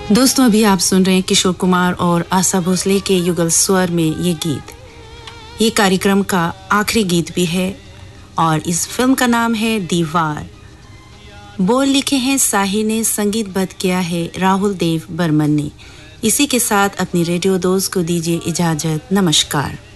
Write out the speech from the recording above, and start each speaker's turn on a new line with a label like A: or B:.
A: दोस्तों अभी आप सुन रहे हैं किशोर कुमार और आशा भोसले के युगल स्वर में ये गीत। ये कार्यक्रम का आखिरी गीत भी है और इस फिल्म का नाम है दीवार। बोल लिखे हैं साही ने, संगीतबद्ध किया है राहुल देव बर्मन ने। इसी के साथ अपनी रेडियो दोस्त को दीजिए इजाजत। नमस्कार।